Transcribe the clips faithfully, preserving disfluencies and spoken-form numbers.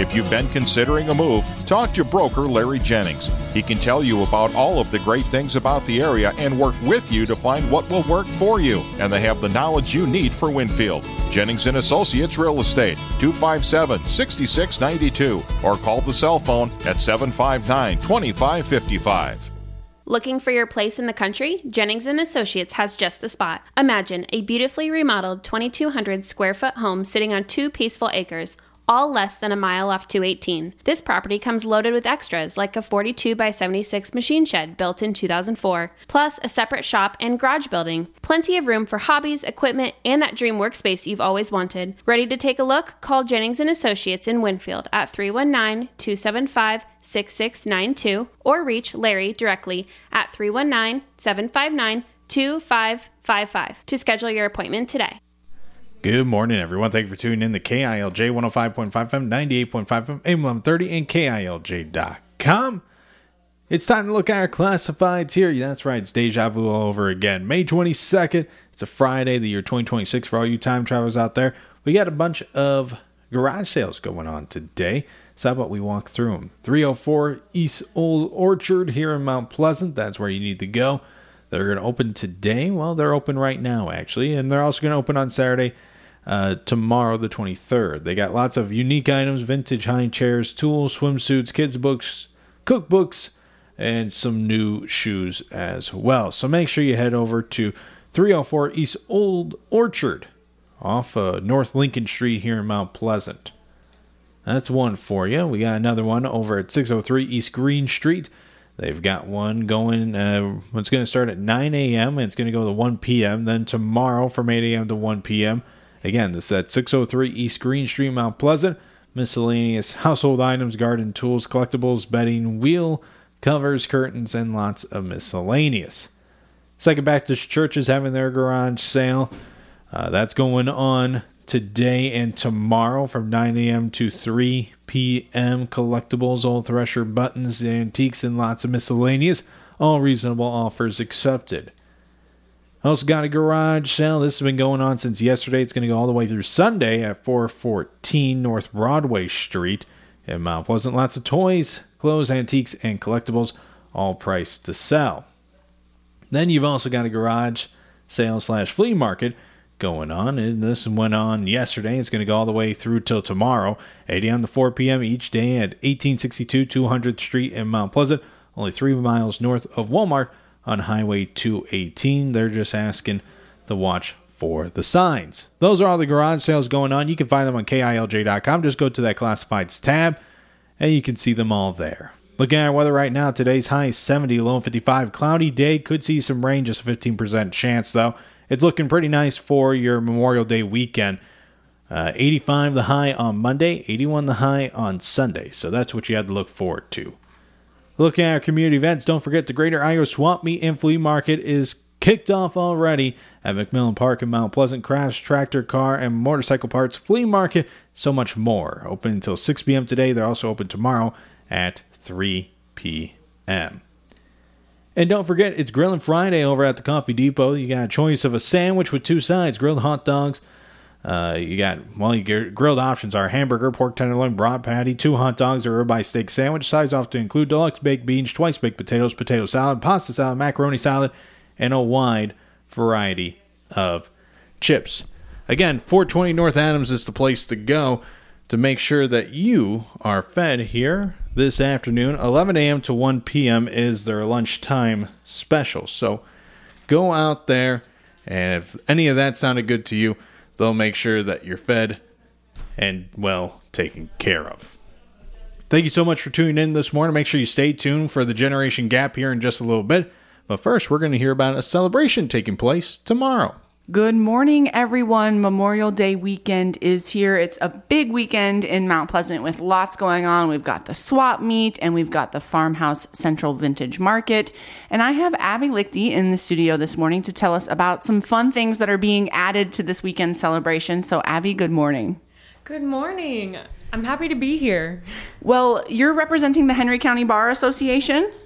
If you've been considering a move, talk to broker Larry Jennings. He can tell you about all of the great things about the area and work with you to find what will work for you. And they have the knowledge you need for Winfield. Jennings and Associates Real Estate, two five seven, six six nine two, or call the cell phone at seven five nine, two five five five. Looking for your place in the country? Jennings and Associates has just the spot. Imagine a beautifully remodeled twenty-two hundred square foot home sitting on two peaceful acres, all less than a mile off two eighteen. This property comes loaded with extras like a forty-two by seventy-six machine shed built in two thousand four, plus a separate shop and garage building. Plenty of room for hobbies, equipment, and that dream workspace you've always wanted. Ready to take a look? Call Jennings and Associates in Winfield at three one nine, two seven five, six six nine two or reach Larry directly at three one nine, seven five nine, two five five five to schedule your appointment today. Good morning, everyone. Thank you for tuning in to K I L J one oh five point five F M, ninety-eight point five F M, A M eleven thirty, and K I L J dot com. It's time to look at our classifieds here. That's right, it's deja vu all over again. May twenty-second, it's a Friday, the year twenty twenty-six for all you time travelers out there. We got a bunch of garage sales going on today, so how about we walk through them? three oh four East Old Orchard here in Mount Pleasant. That's where you need to go. They're going to open today. Well, they're open right now, actually, and they're also going to open on Saturday, Uh, tomorrow the twenty-third. They got lots of unique items, vintage high chairs, tools, swimsuits, kids books, cookbooks, and some new shoes as well. So make sure you head over to three oh four East Old Orchard off uh, North Lincoln Street here in Mount Pleasant. That's one for you. We got another one over at six oh three East Green Street. They've got one going, uh, it's going to start at nine a.m. and it's going to go to one p.m. Then tomorrow from eight a.m. to one p.m. Again, this is at six oh three East Green Street, Mount Pleasant. Miscellaneous household items, garden tools, collectibles, bedding, wheel, covers, curtains, and lots of miscellaneous. Second Baptist Church is having their garage sale. Uh, that's going on today and tomorrow from nine a.m. to three p.m. Collectibles, old thresher buttons, antiques, and lots of miscellaneous. All reasonable offers accepted. Also got a garage sale. This has been going on since yesterday. It's going to go all the way through Sunday at four fourteen North Broadway Street in Mount Pleasant. Lots of toys, clothes, antiques, and collectibles, all priced to sell. Then you've also got a garage sale slash flea market going on. And this went on yesterday. It's going to go all the way through till tomorrow, eight a.m. to four p.m. each day at eighteen sixty-two two hundredth Street in Mount Pleasant, only three miles north of Walmart on Highway two eighteen. They're just asking to watch for the signs. Those are all the garage sales going on. You can find them on K I L J dot com. Just go to that Classifieds tab, and you can see them all there. Looking at our weather right now, today's high is seventy, low fifty-five. Cloudy day, could see some rain, just a fifteen percent chance, though. It's looking pretty nice for your Memorial Day weekend. Uh, eighty-five the high on Monday, eighty-one the high on Sunday. So that's what you had to look forward to. Looking at our community events, don't forget the Greater Iowa Swamp Meet and Flea Market is kicked off already at McMillan Park in Mount Pleasant. Crafts, tractor, car, and motorcycle parts, flea market, so much more. Open until six p.m. today. They're also open tomorrow at three p.m. And don't forget, it's Grillin' Friday over at the Coffee Depot. You got a choice of a sandwich with two sides, grilled hot dogs. Uh, you got, well, you get grilled options are hamburger, pork tenderloin, broad patty, two hot dogs, or ribeye steak sandwich. Sides often include deluxe baked beans, twice baked potatoes, potato salad, pasta salad, macaroni salad, and a wide variety of chips. Again, four twenty North Adams is the place to go to make sure that you are fed here this afternoon. eleven a.m. to one p.m. is their lunchtime special. So go out there, and if any of that sounded good to you, they'll make sure that you're fed and, well, taken care of. Thank you so much for tuning in this morning. Make sure you stay tuned for the Generation Gap here in just a little bit. But first, we're going to hear about a celebration taking place tomorrow. Good morning, everyone. Memorial Day weekend is here. It's a big weekend in Mount Pleasant with lots going on. We've got the swap meet and we've got the Farmhouse Central Vintage Market. And I have Abby Lichty in the studio this morning to tell us about some fun things that are being added to this weekend celebration. So Abby, good morning. Good morning. I'm happy to be here. Well, you're representing the Henry County Bar Association?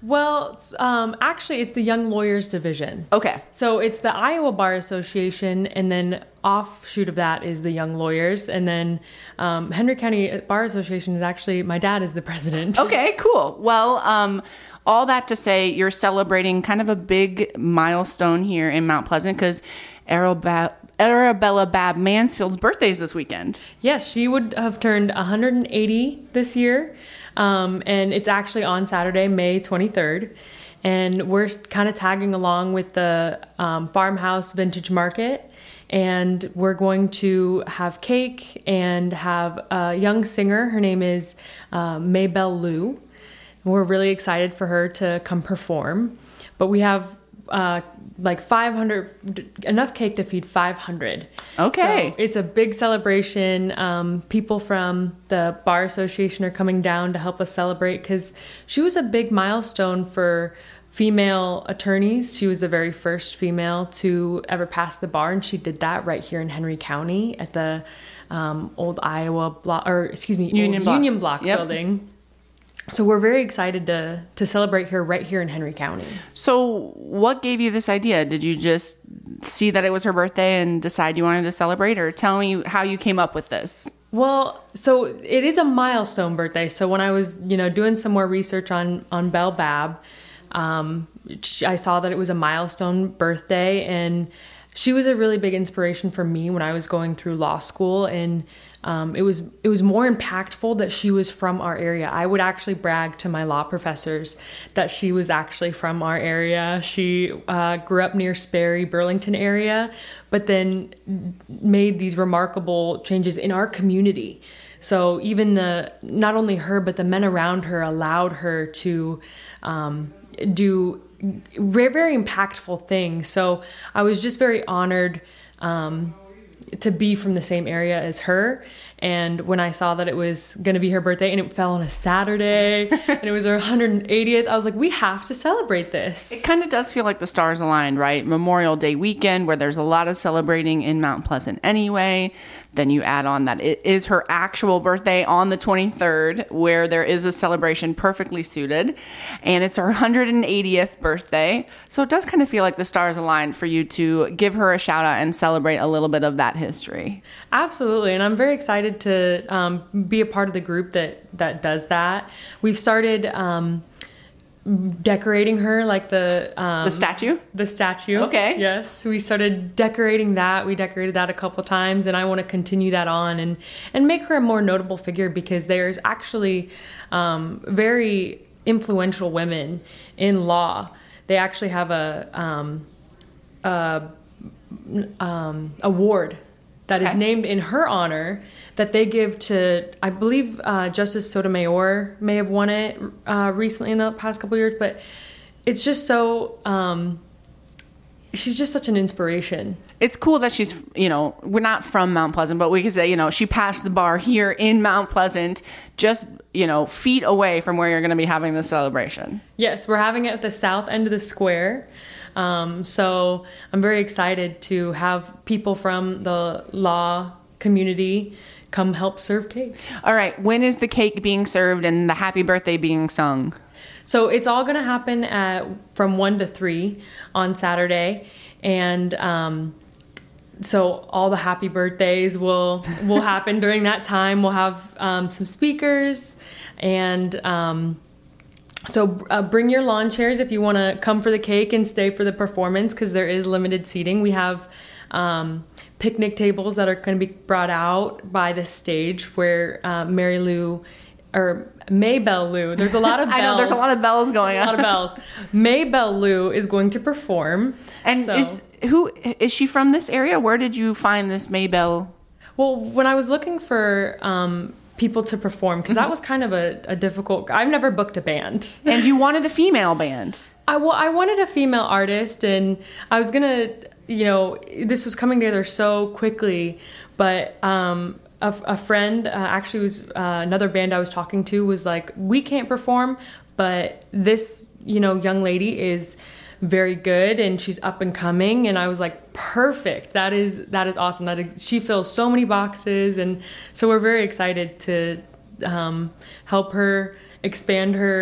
Well, s- um, actually, it's the Young Lawyers Division. Okay. So it's the Iowa Bar Association, and then offshoot of that is the Young Lawyers, and then um, Henry County Bar Association is actually, my dad is the president. Okay, cool. Well, um, all that to say, you're celebrating kind of a big milestone here in Mount Pleasant because Arabella, Arabella Babb Mansfield's birthday is this weekend. Yes, she would have turned one hundred eighty this year, um, and it's actually on Saturday, May twenty-third. And we're kind of tagging along with the um, Farmhouse Vintage Market, and we're going to have cake and have a young singer. Her name is uh, Maybelle Lou. We're really excited for her to come perform, but we have uh, like five hundred, enough cake to feed five hundred. Okay. So it's a big celebration. Um, people from the Bar Association are coming down to help us celebrate because she was a big milestone for female attorneys. She was the very first female to ever pass the bar, and she did that right here in Henry County at the um, old Iowa block, or excuse me, Union old Block. Union Block Yep. building. So we're very excited to to celebrate her right here in Henry County. So what gave you this idea? Did you just see that it was her birthday and decide you wanted to celebrate? Or tell me how you came up with this. Well, so it is a milestone birthday. So when I was, you know, doing some more research on on Belle Babb, um, I saw that it was a milestone birthday, and she was a really big inspiration for me when I was going through law school. And um, it was it was more impactful that she was from our area. I would actually brag to my law professors that she was actually from our area. She uh, grew up near Sperry, Burlington area, but then made these remarkable changes in our community. So even the, not only her, but the men around her allowed her to um, do very, very impactful things. So I was just very honored um, to be from the same area as her. And when I saw that it was going to be her birthday and it fell on a Saturday and it was her one hundred eightieth, I was like, we have to celebrate this. It kind of does feel like the stars aligned, right? Memorial Day weekend, where there's a lot of celebrating in Mount Pleasant anyway. Then you add on that it is her actual birthday on the twenty-third, where there is a celebration perfectly suited. And it's her one hundred eightieth birthday. So it does kind of feel like the stars aligned for you to give her a shout out and celebrate a little bit of that history. Absolutely. And I'm very excited to um, be a part of the group that, that does that. We've started um, decorating her, like the... Um, The statue? The statue. Okay. Yes. We started decorating that. We decorated that a couple times, and I want to continue that on and, and make her a more notable figure, because there's actually um, very influential women in law. They actually have a, um, a um, award that is Okay. named in her honor that they give to, I believe uh, Justice Sotomayor may have won it uh, recently in the past couple of years, but it's just so, um, she's just such an inspiration. It's cool that she's, you know, we're not from Mount Pleasant, but we could say, you know, she passed the bar here in Mount Pleasant, just, you know, feet away from where you're going to be having the celebration. Yes, we're having it at the south end of the square. Um, so I'm very excited to have people from the law community come help serve cake. All right. When is the cake being served and the happy birthday being sung? So it's all going to happen at from one to three on Saturday. And um, so all the happy birthdays will, will happen during that time. We'll have um, some speakers, and um, So uh, bring your lawn chairs if you want to come for the cake and stay for the performance, because there is limited seating. We have um, picnic tables that are going to be brought out by the stage where uh, Mary Lou, or Maybelle Lou, there's a lot of bells. I know, there's a lot of bells going There's on. a lot of bells. Maybelle Lou is going to perform. And So- is who is she from this area? Where did you find this Maybelle? Well, when I was looking for um, people to perform, because that was kind of a, a difficult, I've never booked a band. And you wanted a female band. I, well, I wanted a female artist, and I was gonna, you know, this was coming together so quickly, but um, a, a friend, uh, actually was uh, another band I was talking to, was like, we can't perform, but this, you know, young lady is very good and she's up and coming. And I was like, perfect. That is, that is awesome. That is, she fills so many boxes. And so we're very excited to um, help her expand her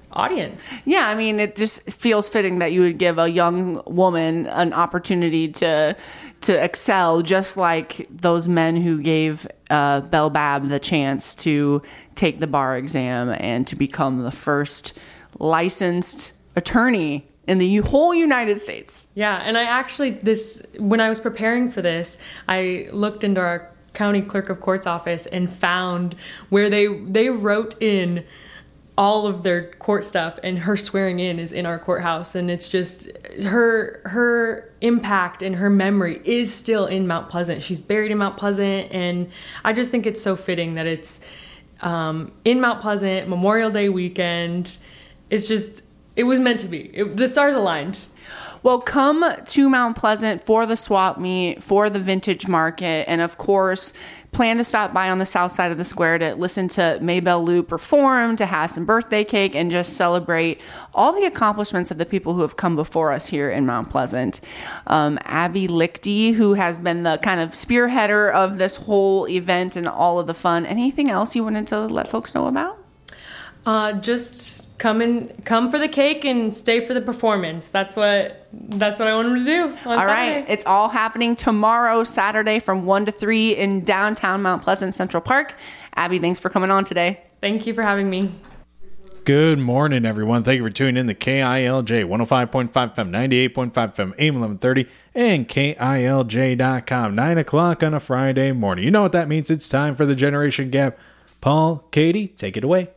audience. Yeah, I mean, it just feels fitting that you would give a young woman an opportunity to to excel, just like those men who gave uh, Belle Babb the chance to take the bar exam and to become the first licensed attorney in the whole United States. Yeah, and I actually, this when I was preparing for this, I looked into our county clerk of court's office and found where they they wrote in all of their court stuff, and her swearing in is in our courthouse, and it's just her her impact and her memory is still in Mount Pleasant. She's buried in Mount Pleasant, and I just think it's so fitting that it's um, in Mount Pleasant, Memorial Day weekend. It's just, it was meant to be. It, the stars aligned. Well, come to Mount Pleasant for the swap meet, for the vintage market, and of course, plan to stop by on the south side of the square to listen to Maybelle Lou perform, to have some birthday cake, and just celebrate all the accomplishments of the people who have come before us here in Mount Pleasant. Um, Abby Lichty, who has been the kind of spearheader of this whole event and all of the fun. Anything else you wanted to let folks know about? Uh, just come and come for the cake and stay for the performance. That's what that's what I want them to do on All right. Saturday. It's all happening tomorrow, Saturday, from one to three in downtown Mount Pleasant Central Park. Abby, thanks for coming on today. Thank you for having me. Good morning, everyone. Thank you for tuning in to K I L J one oh five point five F M, ninety-eight point five F M, A M eleven thirty, and K I L J dot com. nine o'clock on a Friday morning. You know what that means. It's time for the Generation Gap. Paul, Katie, take it away.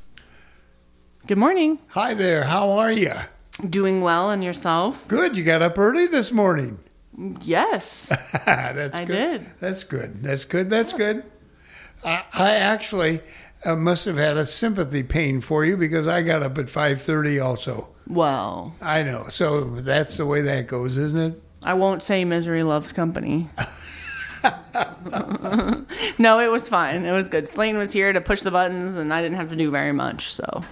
Good morning. Hi there. How are you? Doing well, and yourself? Good. You got up early this morning. Yes. That's I good. did. That's good. That's good. That's good. I, I actually uh, must have had a sympathy pain for you because I got up at five thirty also. Well, I know. So that's the way that goes, isn't it? I won't say misery loves company. No, it was fine. It was good. Slane was here to push the buttons, and I didn't have to do very much, so...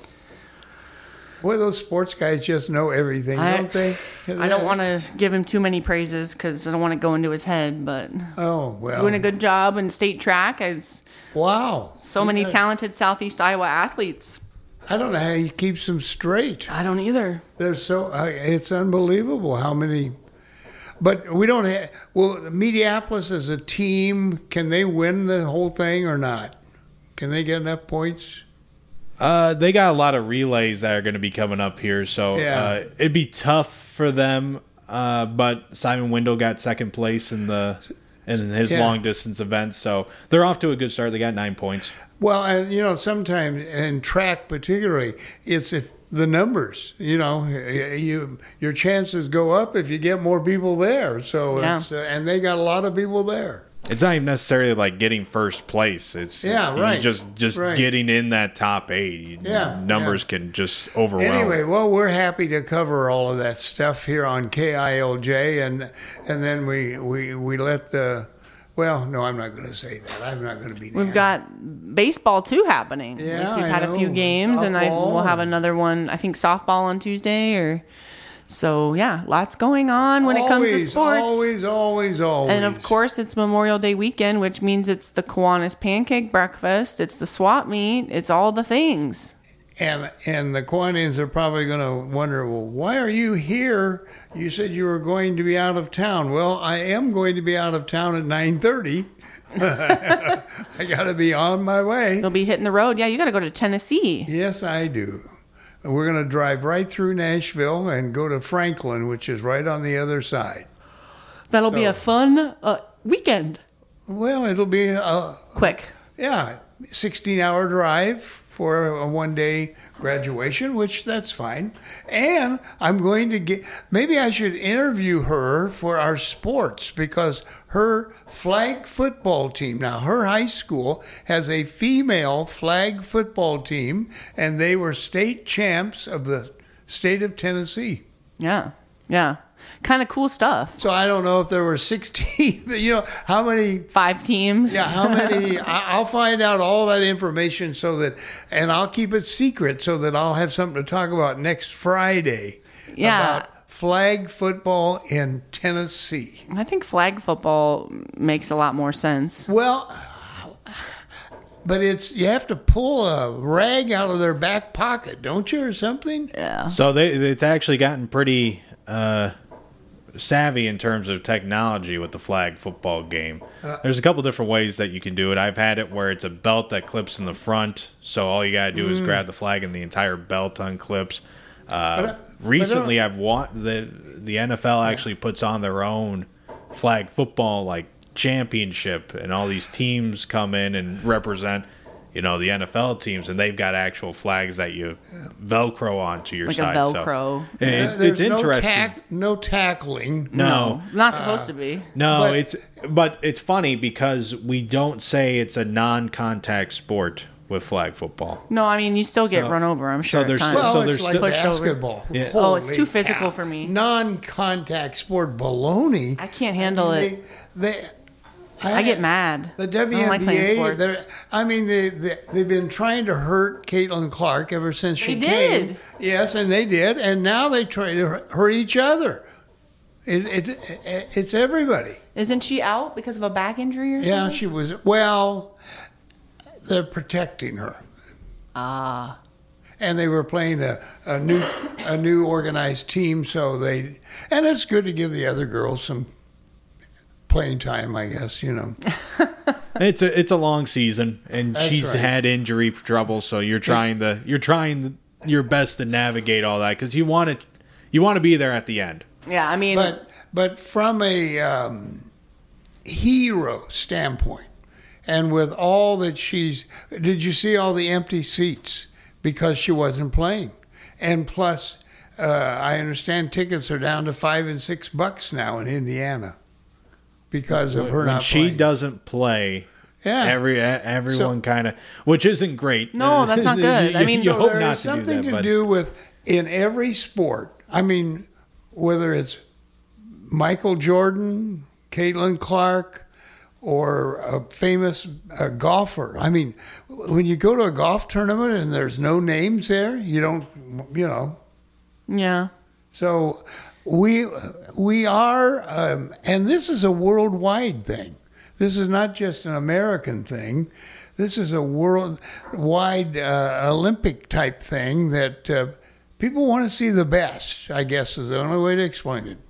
Boy, those sports guys just know everything, I, don't they? I don't want to give him too many praises because I don't want to go into his head, but Oh, well. doing a good job in state track. As Wow. so many Yeah. talented Southeast Iowa athletes. I don't know how he keeps them straight. I don't either. They're so, uh, it's unbelievable how many. But we don't have, well, Mediapolis as a team, can they win the whole thing or not? Can they get enough points? Uh, they got a lot of relays that are going to be coming up here, so Yeah. uh, it'd be tough for them. Uh, but Simon Windle got second place in the in his Yeah. long distance event, so they're off to a good start. They got nine points. Well, and you know, sometimes in track particularly, it's if the numbers. You know, you your chances go up if you get more people there. So Yeah. it's, uh, and they got a lot of people there. It's not even necessarily like getting first place. It's Yeah, you right. Just just Right. getting in that top eight. Yeah, numbers yeah. can just overwhelm. Anyway, well, we're happy to cover all of that stuff here on K I L J, and and then we we, we let the. Well, no, I'm not going to say that. I'm not going to be. We've nasty. got baseball too happening. Yeah, we've I had a few know. games, and I Softball. we'll have another one. I think softball on Tuesday, or so. Yeah, lots going on when it comes to Always, sports. Always, always, always. And of course, it's Memorial Day weekend, which means it's the Kiwanis Pancake Breakfast, it's the swap meet, it's all the things. And and the Kiwanians are probably going to wonder, well, why are you here? You said you were going to be out of town. Well, I am going to be out of town at nine thirty. I got to be on my way. You'll be hitting the road. Yeah, you got to go to Tennessee. Yes, I do. We're going to drive right through Nashville and go to Franklin, which is right on the other side. That'll be So- a fun uh, weekend. Well, it'll be a, Quick. yeah, sixteen-hour drive for a one-day graduation, which that's fine. And I'm going to get, maybe I should interview her for our sports because her flag football team, now her high school has a female flag football team, and they were state champs of the state of Tennessee. Yeah. Yeah. Kind of cool stuff. So I don't know if there were sixteen, you know, how many Five teams. Yeah, how many? I- I'll find out all that information so that, and I'll keep it secret so that I'll have something to talk about next Friday. Yeah. About flag football in Tennessee. I think flag football makes a lot more sense. Well, but it's you have to pull a rag out of their back pocket, don't you, or something? Yeah. So they it's actually gotten pretty uh, savvy in terms of technology with the flag football game. Uh, There's a couple different ways that you can do it. I've had it where it's a belt that clips in the front, so all you got to do Mm. is grab the flag and the entire belt unclips. Uh, But I- recently, I've wa- the the N F L actually puts on their own flag football like championship, and all these teams come in and represent, you know, the N F L teams, and they've got actual flags that you Velcro onto your Like a side. Velcro. So it, Uh, There's it's no, interesting. tack, no tackling. no, Not supposed to be. no, But- it's but it's funny because we don't say it's a non-contact sport with flag football. No, I mean, you still get So- run over, I'm so sure. at there's times. still- Well, So it's there's like still- Pushed over. basketball. Yeah. Oh, it's too Holy physical cow. for me. Non-contact sport baloney. I can't handle I it. mean, They, they, I get mad. The I don't like W N B playing A, sports. they're- I mean, they, they, they've been trying to hurt Caitlin Clark ever since she They came. did. Yes, and they did, and now they try to hurt each other. It, it, it, it's everybody. Isn't she out because of a back injury or Yeah, something? she was. Well, they're protecting her, Ah. and they were playing a, a new a new organized team, so they and it's good to give the other girls some playing time, I guess. You know. It's a it's a long season, and That's she's right. had injury trouble, so you're trying to you're trying your best to navigate all that because you want to you want to be there at the end. Yeah, I mean, But but from a um, hero standpoint, and with all that she's, did you see all the empty seats because she wasn't playing? And plus, uh, I understand tickets are down to five and six bucks now in Indiana because of her when not she playing. doesn't play, Yeah. every everyone kind of, which isn't great. No, that's not good. I You- mean- you So hope there not is to do something that, to but do with in every sport. I mean, whether it's Michael Jordan, Caitlin Clark, or a famous uh, golfer. I mean, when you go to a golf tournament and there's no names there, you don't, you know. yeah. So we we are, um, and this is a worldwide thing. This is not just an American thing. This is a worldwide uh, Olympic type thing that uh, people want to see the best, I guess is the only way to explain it.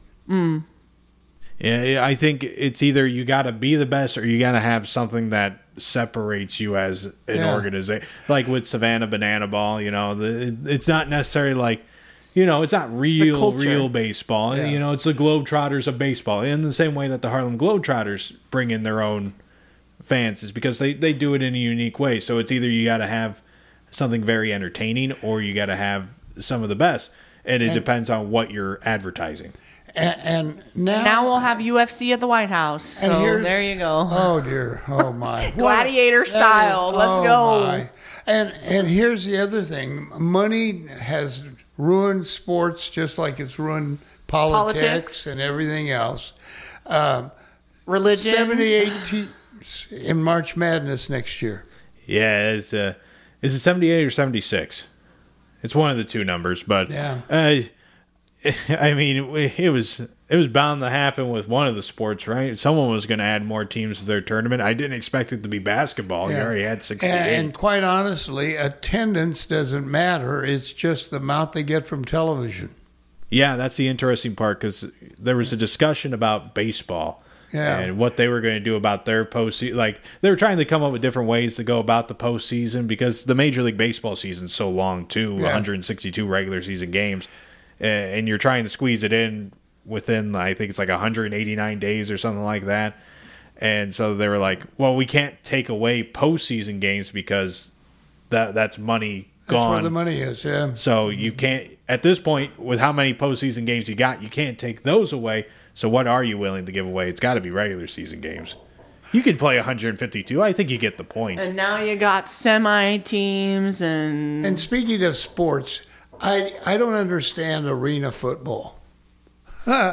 yeah, I think it's either you got to be the best or you got to have something that separates you as an Yeah. organization. Like with Savannah Banana Ball, you know, the, it's not necessarily like, you know, it's not real, culture. real baseball. Yeah. You know, it's the Globetrotters of baseball. In the same way that the Harlem Globetrotters bring in their own fans is because they, they do it in a unique way. So it's either you got to have something very entertaining or you got to have some of the best. And it And- depends on what you're advertising. And, and now, Now we'll have U F C at the White House. And So here's- there you go. oh dear, oh my, Gladiator What a- style. Let's oh go. my. And and here's the other thing: money has ruined sports just like it's ruined politics, Politics. and everything else. Um, Religion. Seventy-eight teams in March Madness next year. Yeah, it's uh, is it seventy-eight or seventy-six? It's one of the two numbers, but Yeah. uh, I mean, it, it was it was bound to happen with one of the sports, right? Someone was going to add more teams to their tournament. I didn't expect it to be basketball. You Yeah. already had sixty-eight. And, and quite honestly, attendance doesn't matter. It's just the amount they get from television. Yeah, that's the interesting part because there was a discussion about baseball Yeah. and what they were going to do about their postseason. Like they were trying to come up with different ways to go about the postseason because the Major League Baseball season's so long too, Yeah. one hundred sixty-two regular season games, uh, and you're trying to squeeze it in within I think it's like one hundred eighty-nine days or something like that. And so they were like, "Well, we can't take away postseason games because that that's money That's gone." where the money is. Yeah. So you can't, at this point, with how many postseason games you got, you can't take those away. So what are you willing to give away? It's got to be regular season games. You can play one hundred fifty-two. I think you get the point. And now you got semi teams and, And speaking of sports, I I don't understand arena football.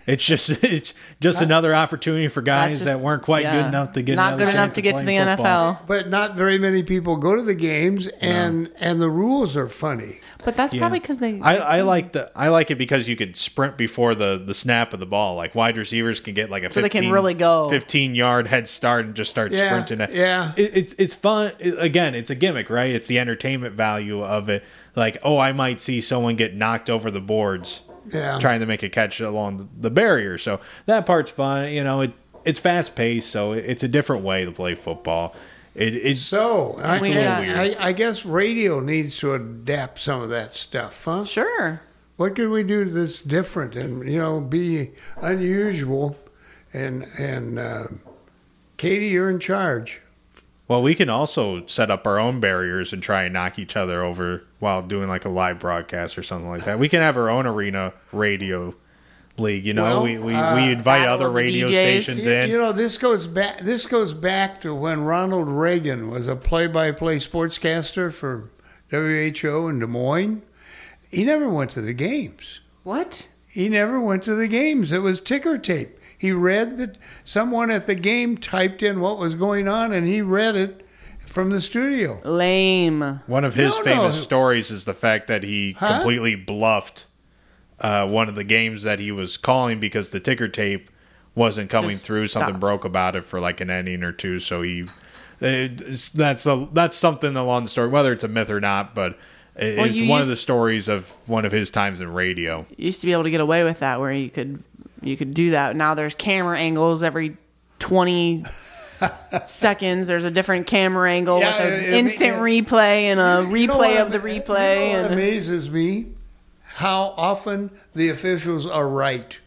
It's just it's just another opportunity for guys just- that weren't quite yeah. good enough to get Not another good enough chance to of get to the playing N F football. L. But not very many people go to the games, and and the rules are funny. But that's Yeah. probably because they. I, I like the I like it because you could sprint before the, the snap of the ball. Like wide receivers can get like a So they fifteen, can really go. fifteen yard head start and just start Yeah, sprinting. yeah. It, it's it's fun. It- again, it's a gimmick, right? It's the entertainment value of it. Like, oh, I might see someone get knocked over the boards Yeah. trying to make a catch along the barrier. So that part's fun. You know, it it's fast paced, so it's a different way to play football. It, it's So I, We can- got- I, I guess radio needs to adapt some of that stuff, huh? Sure. What could we do that's different and you know be unusual? And and uh, Katie, you're in charge. Well, we can also set up our own barriers and try and knock each other over while doing like a live broadcast or something like that. We can have our own arena radio league. You know, Well, we we, uh, we invite Battle other of the radio D Js. stations You, in. you know, this goes back. This goes back to when Ronald Reagan was a play-by-play sportscaster for W H O in Des Moines. He never went to the games. What? He never went to the games. It was ticker tape. He read that someone at the game typed in what was going on, and he read it from the studio. Lame. One of his No, famous no. stories is the fact that he Huh? completely bluffed uh, one of the games that he was calling because the ticker tape wasn't coming Just through. Something stopped. broke about it for like an inning or two. So he it's, that's a, that's something along the story, whether it's a myth or not, but it- Well, it's you one of used- the stories of one of his times in radio. You used to be able to get away with that, where you could you could do that. Now there's camera angles every twenty seconds. There's a different camera angle Yeah, with it- an it- instant it- replay and a You know replay what of the ama- replay. You know what and amazes me? How often the officials are right.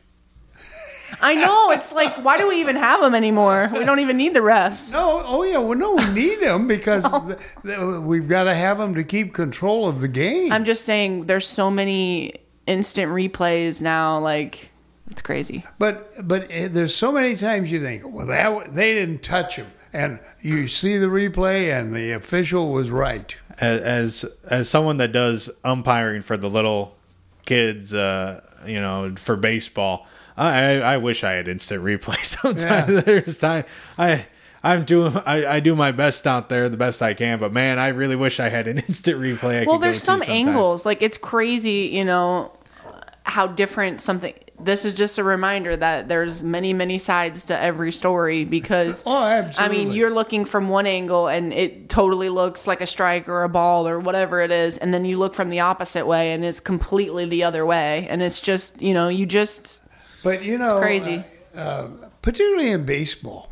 I know, it's like, why do we even have them anymore? We don't even need the refs. No, oh yeah, well, no, we need them because th- th- we've got to have them to keep control of the game. I'm just saying, there's so many instant replays now. Like, it's crazy. But but eh, there's so many times you think, well, that w- they didn't touch him, and you see the replay, and the official was right. As as, as someone that does umpiring for the little kids, uh, you know, for baseball. I, I wish I had instant replay sometimes. Yeah. There's time I I'm doing I, I do my best out there the best I can, but man, I really wish I had an instant replay. I Well, could there's go some see sometimes. angles. Like, it's crazy, you know, how different something. This is just a reminder that there's many, many sides to every story because, Oh, I absolutely. mean, you're looking from one angle and it totally looks like a strike or a ball or whatever it is. And then you look from the opposite way and it's completely the other way. And it's just, you know, you just. But you know, crazy. uh, uh, particularly in baseball,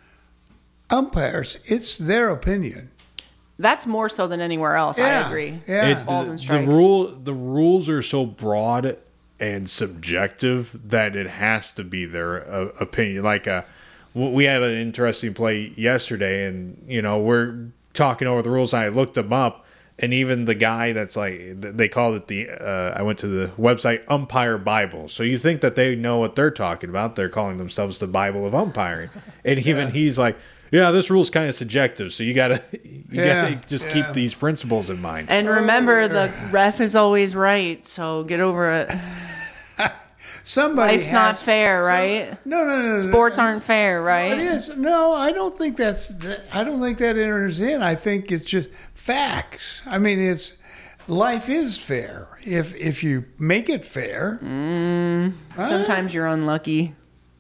umpires, it's their opinion. That's more so than anywhere else. Yeah, I agree. yeah. It, Balls the, and the strikes. rule the rules are so broad and subjective that it has to be their uh, opinion. Like uh, w- we had an interesting play yesterday, and you know we're talking over the rules. I looked them up, and even the guy that's like th- they called it the. Uh, I went to the website Umpire Bible. So you think that they know what they're talking about? They're calling themselves the Bible of umpiring, and even he's like. Yeah, this rule's kind of subjective, so you gotta you Yeah, gotta just yeah. keep these principles in mind. And remember, the ref is always right. So get over it. Somebody Life's not has- fair, right? No, no, no, no. Sports aren't fair, It right? is. No, I don't think that's. that- I don't think that enters in. I think it's just facts. I mean, it's life is fair if if you make it fair. Sometimes you're unlucky.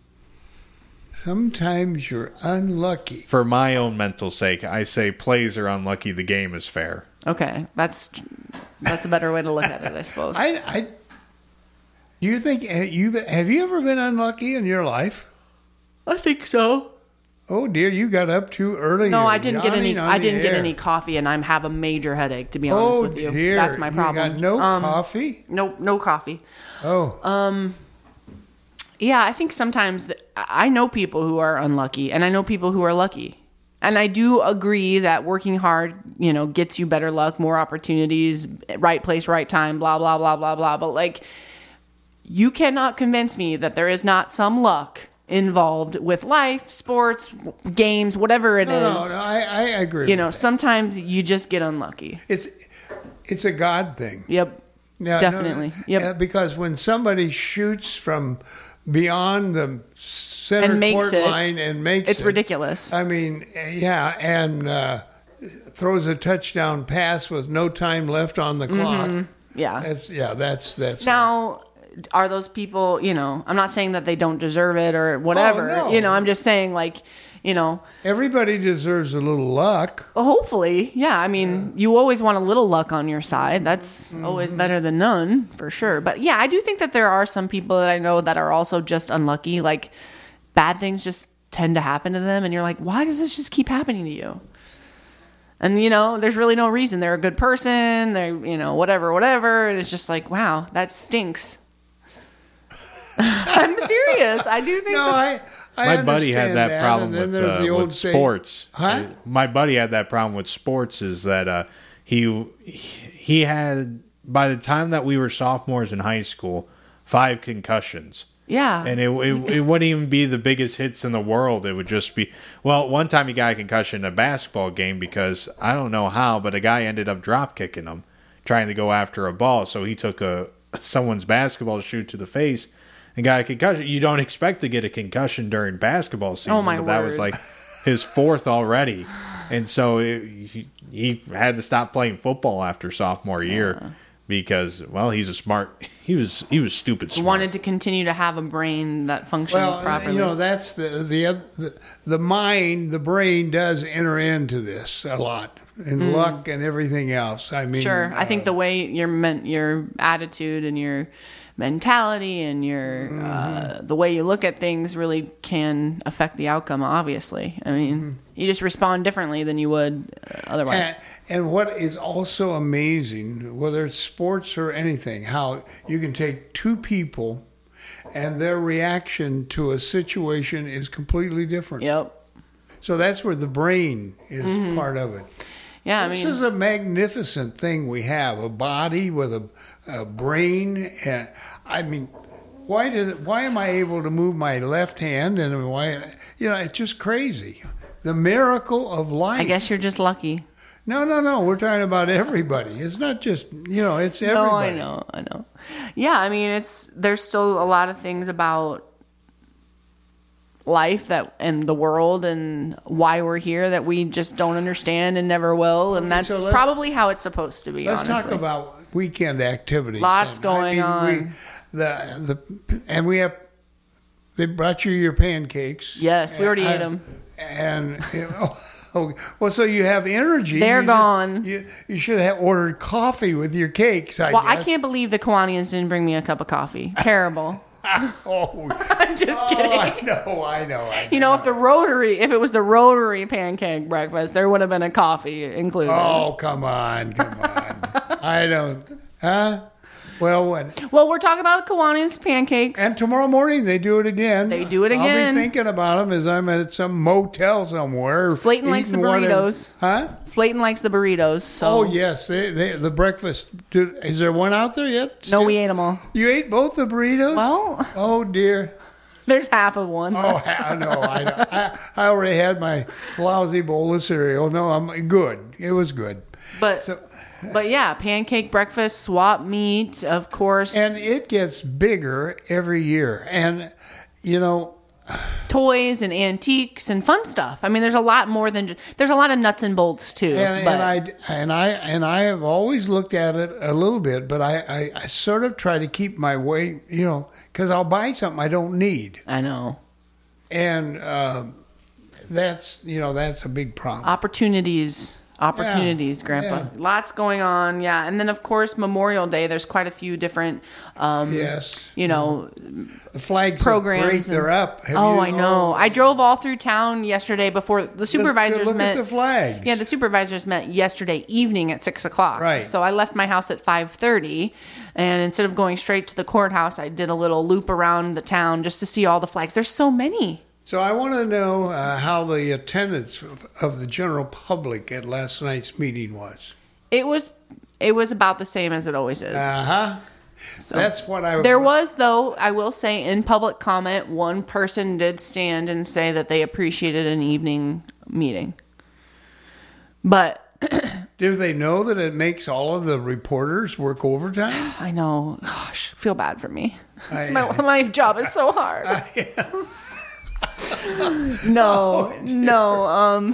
Sometimes you're unlucky. For my own mental sake, I say plays are unlucky, the game is fair. Okay, that's that's a better way to look at it, I suppose. I, I. You think you have you ever been unlucky in your life? I think so. Oh dear, you got up too early. No, You're I didn't get any. yawning on I the didn't get air. any coffee, and I have a major headache. To be honest Oh with you, dear, that's my problem. You got no Um, coffee. No, no coffee. Oh, Yeah, I think sometimes th- I know people who are unlucky, and I know people who are lucky. And I do agree that working hard, you know, gets you better luck, more opportunities, right place, right time, blah, blah, blah, blah, blah. But, like, you cannot convince me that there is not some luck involved with life, sports, games, whatever it no, is. no, no, I, I agree. You with know, that. sometimes you just get unlucky. it's it's a God thing. Yep. Yeah, no, Definitely. Yep. uh, because when somebody shoots from beyond the center And makes court it. line and makes It's it. ridiculous. I mean, yeah, and uh, throws a touchdown pass with no time left on the clock. Yeah. That's yeah, that's that's Now, are those people, you know, I'm not saying that they don't deserve it or whatever. Oh, no. You know, I'm just saying, like, you know, everybody deserves a little luck. hopefully, yeah. I mean, you always want a little luck on your side. That's always better than none, for sure. But yeah, I do think that there are some people that I know that are also just unlucky. Like, bad things just tend to happen to them. And you're like, why does this just keep happening to you? And, you know, there's really no reason. They're a good person. They're, you know, whatever, whatever. And it's just like, wow, that stinks. I'm serious. I do think No, that's- I. I My buddy had understand that, problem and then with, there's uh, the old with saying- sports. Huh? Uh, My buddy had that problem with sports is that uh, he he had, by the time that we were sophomores in high school, five concussions. yeah. And it, it it wouldn't even be the biggest hits in the world. It would just be, well, one time he got a concussion in a basketball game because I don't know how, but a guy ended up drop kicking him, trying to go after a ball. So he took a someone's basketball shoe to the face and got a concussion. You don't expect to get a concussion during basketball season, Oh, my but that was word. like his fourth already. And so it, he, he had to stop playing football after sophomore year because, well, he's a smart, he was he was stupid smart. wanted to continue to have a brain that functioned Well, properly. you know, that's the the, oth- the the mind, the brain does enter into this a lot, and luck and everything else. I mean, Mm. Sure. I think uh, the way your men- your attitude and your mentality and your Mm-hmm. uh, the way you look at things really can affect the outcome. Obviously, I mean, Mm-hmm. you just respond differently than you would uh, otherwise. And, and what is also amazing, whether it's sports or anything, how you can take two people and their reaction to a situation is completely different. Yep. So that's where the brain is part of it. Yeah. I This mean, is a magnificent thing we have, a body with a, a brain. And I mean, why does it, why am I able to move my left hand? And why, you know, it's just crazy. The miracle of life. I guess you're just lucky. No, no, no. We're talking about everybody. It's not just, you know, it's everybody. No, I know, I know. Yeah, I mean, it's there's still a lot of things about life that and the world and why we're here that we just don't understand and never will, and Okay, that's so let's- probably how it's supposed to be. Let's honestly. talk about weekend activities. Lots then. going on. We, the the and we have. They brought you your pancakes. Yes, we already I- ate 'em. And you know, okay. Well, so you have energy. They're You just- gone. you you should have ordered coffee with your cakes. I Well, guess. I can't believe the Kiwanians didn't bring me a cup of coffee. Terrible. Oh, I'm just oh, kidding. I know, I know. I You know, if the Rotary, if it was the Rotary pancake breakfast, there would have been a coffee included. Oh, come on, come on. I don't. Huh? Well, what? Well, we're talking about Kiwanians pancakes. And tomorrow morning they do it again. They do it I'll again. be thinking about them as I'm at some motel somewhere. Slayton likes eating the one of- burritos. Huh? Slayton likes the burritos. So Oh yes, they, they, the breakfast. Do, is there one out there yet? no, Still? we ate them all. You ate both the burritos? Well, Oh dear. there's half of one. Oh I know. I know. I, I already had my lousy bowl of cereal. No, I'm good. It was good. But So, but yeah, pancake breakfast, swap meat, of course, and it gets bigger every year. And you know, toys and antiques and fun stuff. I mean, there's a lot more than just, there's a lot of nuts and bolts too. and, but and I and I and I have always looked at it a little bit, but I, I, I sort of try to keep my way, you know, because I'll buy something I don't need, I know and um, that's you know that's a big problem. opportunities. Opportunities, Yeah, Grandpa. yeah. Lots going on, yeah. And then, of course, Memorial Day. There's quite a few different, um, Yes, you know, the flags programs are great. and- They're up. Have oh, you- I know. I drove all through town yesterday before the supervisors look met. at the flags. Yeah, the supervisors met yesterday evening at six o'clock. Right. So I left my house at five thirty, and instead of going straight to the courthouse, I did a little loop around the town just to see all the flags. There's so many. So I want to know uh, how the attendance of, of the general public at last night's meeting was. It was it was about the same as it always is. Uh huh. So- That's what I. There was, though, I will say, in public comment, one person did stand and say that they appreciated an evening meeting. But Do they know that it makes all of the reporters work overtime? I know, gosh, feel bad for me. I- my, my job is so hard. no, no, um,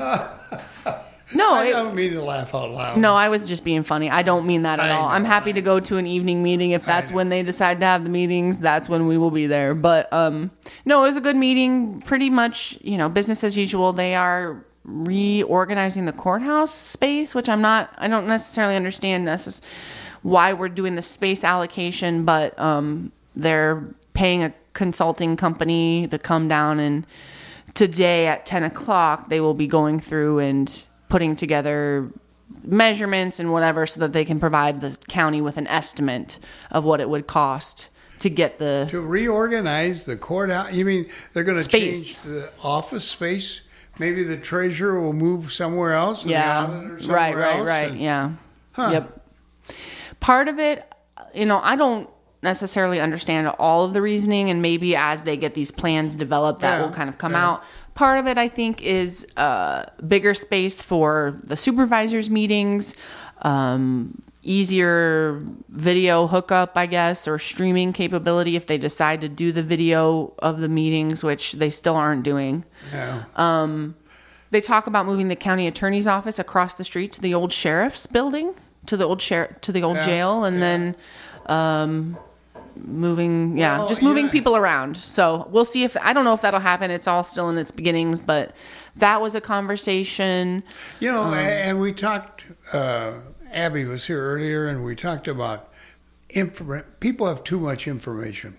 no. I It, don't mean to laugh out loud. no, I was just being funny. I don't mean that at I all. I'm know, happy I to go to an evening meeting if that's when they decide to have the meetings. That's when we will be there. But um, no, it was a good meeting. Pretty much, you know, business as usual. They are reorganizing the courthouse space, which I'm not. I don't necessarily understand necess- why we're doing the space allocation, but um, they're paying a consulting company to come down, and today at ten o'clock they will be going through and putting together measurements and whatever so that they can provide the county with an estimate of what it would cost to get the To reorganize the courthouse, you mean they're going to Space. change the office space? Maybe the treasurer will move somewhere else? and the yeah auditor somewhere right right else, right and- yeah Huh. yep. Part of it, you know, I don't necessarily understand all of the reasoning, and maybe as they get these plans developed that Yeah, will kind of come yeah. out. Part of it, I think, is uh, bigger space for the supervisors' meetings, um, easier video hookup, I guess, or streaming capability if they decide to do the video of the meetings, which they still aren't doing. Yeah. They talk about moving the county attorney's office across the street to the old sheriff's building, to the old sheriff, to the old Yeah, jail, and yeah. then um, moving, yeah, Well, just moving yeah. people around. So we'll see if I don't know if that'll happen. It's all still in its beginnings, but that was a conversation. You know, Um, a- and we talked, uh, Abby was here earlier, and we talked about infor- people have too much information.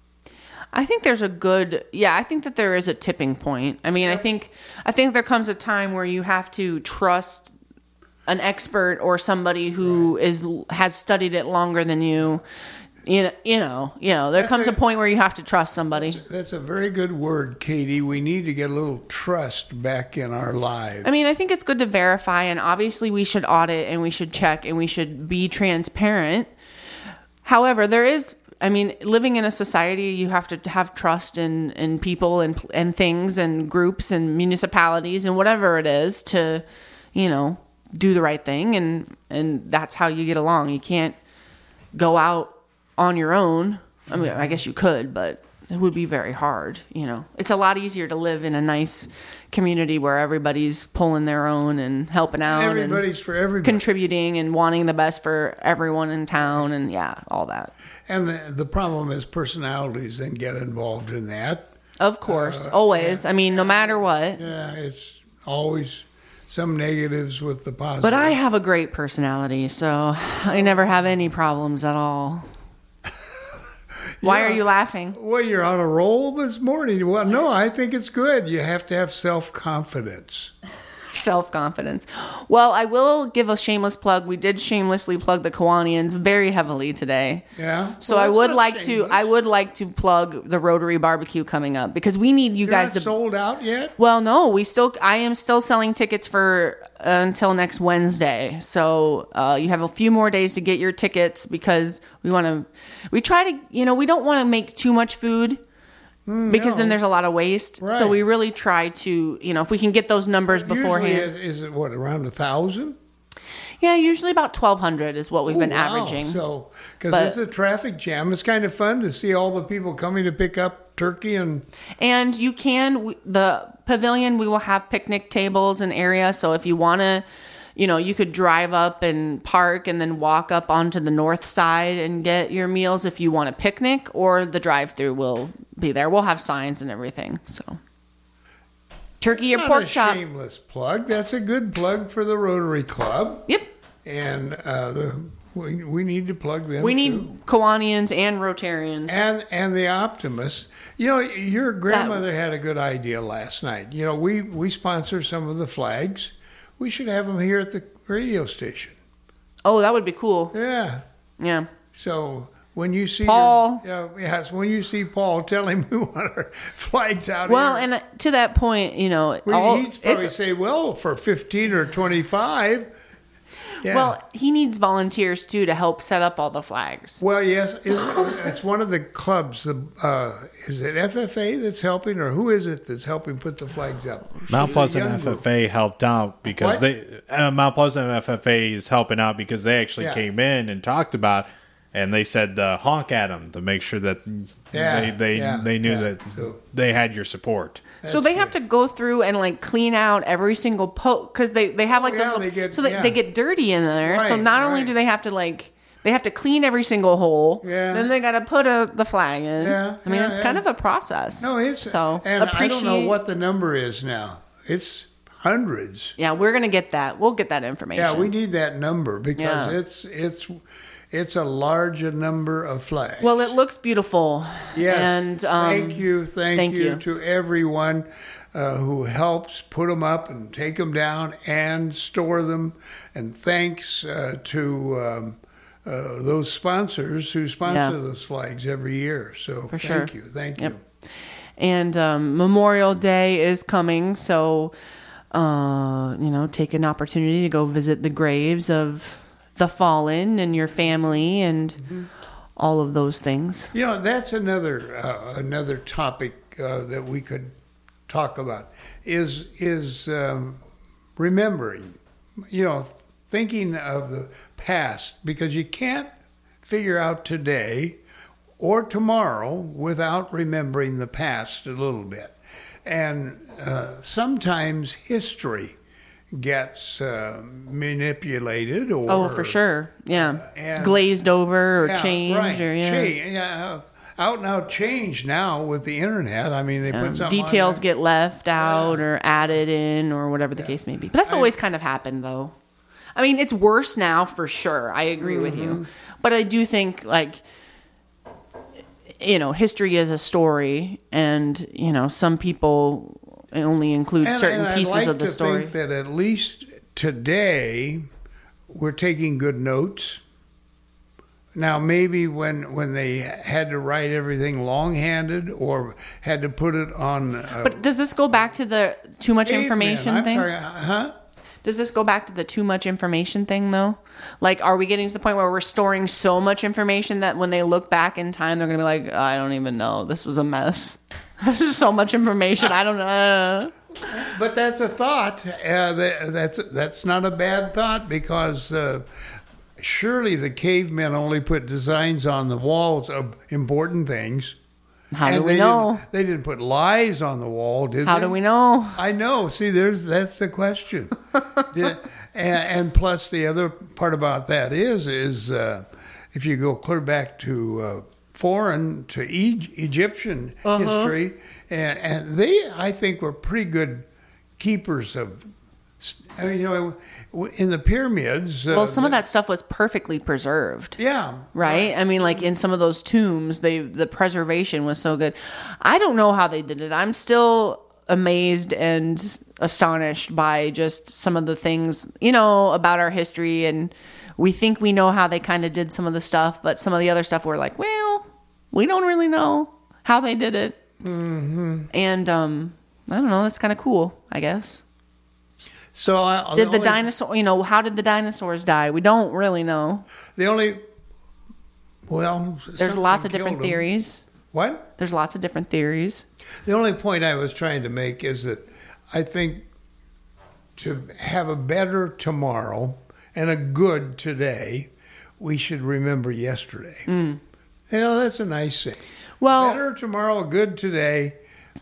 I think there's a good, yeah, I think that there is a tipping point. I mean, I think, I think there comes a time where you have to trust an expert or somebody who is has studied it longer than you. You know, you know, you know. There That's comes a, a- point where you have to trust somebody. That's a very good word, Katie. We need to get a little trust back in our lives. I mean, I think it's good to verify, and obviously we should audit and we should check and we should be transparent. However, there is, I mean, living in a society, you have to have trust in, in people and and things and groups and municipalities and whatever it is to, you know, do the right thing, and and that's how you get along. You can't go out on your own. I mean, I guess you could, but it would be very hard. You know, it's a lot easier to live in a nice community where everybody's pulling their own and helping out, Everybody's and for everybody. contributing and wanting the best for everyone in town, and yeah, all that. And the, the problem is personalities then get involved in that. Of course, always. I mean, no matter what. Yeah, it's always some negatives with the positive. But I have a great personality, so I never have any problems at all. Why Yeah. are you laughing? Well, you're on a roll this morning. Well, no, I think it's good. You have to have self-confidence. Self-confidence. Well, I will give a shameless plug. We did shamelessly plug the Kiwanians very heavily today. Yeah. So Well, I that's would not like to shameless. I would like to plug the Rotary Barbecue coming up because we need you You're guys not to sold out yet? Well, no, we still I am still selling tickets for uh, until next Wednesday. So, uh, you have a few more days to get your tickets because we want to we try to, you know, we don't want to make too much food. Because then no. there's a lot of waste. Right. So we really try to, you know, if we can get those numbers beforehand. Usually, is, is it what, around a thousand? Yeah, usually about twelve hundred is what we've been averaging. So, because But- it's a traffic jam. It's kind of fun to see all the people coming to pick up turkey and And you can, we- the pavilion, we will have picnic tables and area. So if you want to, you know, you could drive up and park and then walk up onto the north side and get your meals if you want a picnic, or the drive through will be there. We'll have signs and everything. So turkey or not pork a chop. shameless plug. That's a good plug for the Rotary Club. Yep. And uh, the we, we need to plug them. We too. need Kiwanians and Rotarians. And and the optimists. You know, your grandmother had a good idea last night. You know, we, we sponsor some of the flags. We should have them here at the radio station. Oh, that would be cool. Yeah. Yeah. So when you see Paul. your, yeah, yes, when you see Paul, tell him we want our flags out Well, here. and uh, to that point, you know, Well, all, he'd probably it's, say, well, for fifteen or twenty-five. Yeah. well, he needs volunteers too to help set up all the flags. Well, yes, it's, it's one of the clubs. The uh, is it F F A that's helping, or who is it that's helping put the flags up? Mount It's a Pleasant young F group. F A helped out because What? they uh, Mount Pleasant F F A is helping out because they actually Yeah. came in and talked about, And they said uh, honk at them to make sure that Yeah, they they, yeah, they knew yeah. that So- they had your support. So they have to go through and like clean out every single poke because they, they have like Oh, yeah, those they get- so they, yeah. they get dirty in there. so Right, not only right. do they have to like they have to clean every single hole. Yeah. Then they got to put a, the flag in. Yeah, I mean yeah, it's yeah. kind of a process. No, it's so and appreciate. I don't know what the number is now. It's hundreds. Yeah, we're gonna get that. We'll get that information. Yeah, we need that number because Yeah. it's it's it's a large number of flags. Well, it looks beautiful. Yes. And um, thank you, thank, thank you, you. to everyone uh, who helps put them up and take them down and store them. And thanks uh, to um, uh, those sponsors who sponsor Yeah. those flags every year. So For thank sure. you, thank Yep. you. And um, Memorial Day is coming, so uh, you know, take an opportunity to go visit the graves of the fallen and your family and Mm-hmm. all of those things. You know, that's another uh, another topic uh, that we could talk about is is um, remembering. You know, thinking of the past because you can't figure out today or tomorrow without remembering the past a little bit, and uh, sometimes history gets uh, manipulated or Oh, for sure. Yeah. and- Glazed over or Yeah, changed right. or yeah. Change, yeah, out and out change now with the internet. I mean, they Um, put something details on there. get left out or added in or whatever the case may be. But that's always kind of happened though. I mean, it's worse now for sure. I agree with you. Mm-hmm. But I do think like you know, history is a story and, you know, some people only include And- certain and I'd pieces like of the to story. think that at least today we're taking good notes. Now, maybe when when they had to write everything long-handed or had to put it on. Uh, But does this go back to the too much cavemen, information I'm thing? talking- huh? Does this go back to the too much information thing, though? Like, are we getting to the point where we're storing so much information that when they look back in time, they're going to be like, I don't even know. This was a mess. There's so much information. I don't know. But that's a thought. Uh, that, that's that's not a bad thought because uh, surely the cavemen only put designs on the walls of important things. How do And we they know? Didn't, they didn't put lies on the wall, did How they? do we know? I know. See, there's that's the question. Did- and, and plus, the other part about that is is uh, if you go clear back to uh, foreign to e- Egyptian Uh-huh. history, and, and they, I think, were pretty good keepers of. I mean, you know, in the pyramids. Uh, Well, some of that stuff was perfectly preserved. Yeah. Right? I mean, like in some of those tombs, they the preservation was so good. I don't know how they did it. I'm still amazed and astonished by just some of the things, you know, about our history. And we think we know how they kind of did some of the stuff, but some of the other stuff we're like, well, we don't really know how they did it. Mm-hmm. And um, I don't know. That's kind of cool, I guess. So I, Did the only, dinosaur, you know, how did the dinosaurs die? We don't really know. The only. Well, There's something lots of different killed them. theories. What? There's lots of different theories. The only point I was trying to make is that I think to have a better tomorrow and a good today, we should remember yesterday. You know, that's a nice thing. Well- better tomorrow, good today.